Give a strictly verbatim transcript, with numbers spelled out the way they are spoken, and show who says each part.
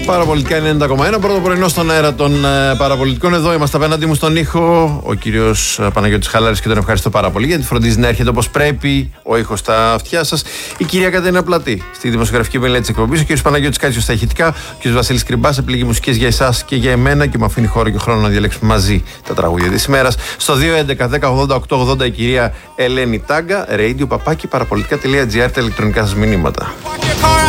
Speaker 1: Παραπολιτικά ενενήντα κόμμα ένα, πρώτο πρωινό στον αέρα των ε, παραπολιτικών. Εδώ είμαστε απέναντί μου στον ήχο ο κύριος Παναγιώτης Χαλάρης και τον ευχαριστώ πάρα πολύ γιατί φροντίζει να έρχεται όπως πρέπει ο ήχος στα αυτιά σας. Η κυρία Κατερίνα Πλατή στη δημοσιογραφική μελέτη της εκπομπής, ο κύριος Παναγιώτης Κάτσιος στα ηχητικά, ο κύριος Βασίλης Κρυμπάς επιλέγει μουσικές για εσάς και για εμένα και μου αφήνει χώρο και χρόνο να διαλέξουμε μαζί τα τραγούδια της ημέρας. Στο δύο έντεκα δέκα ογδόντα οκτώ ογδόντα η κυρία Ελένη Τάγκα, radio παπάκι παραπολιτικά τελεία τζι άρ, τα ηλεκτρονικά σας μηνύματα.